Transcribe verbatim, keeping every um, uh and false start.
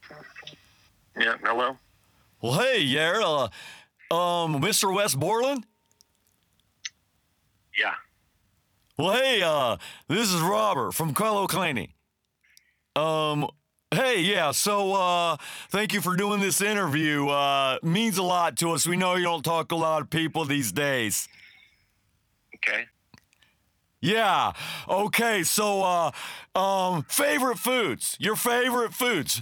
Yeah, hello? Well, hey, yeah, uh, um, Mister West Borland? Yeah. Well, hey, uh, this is Robert from Carlo Claney. Um, hey, yeah, so, uh, thank you for doing this interview. Uh, means a lot to us. We know you don't talk to a lot of people these days. Okay. Yeah, okay, so, uh, um, favorite foods. Your favorite foods.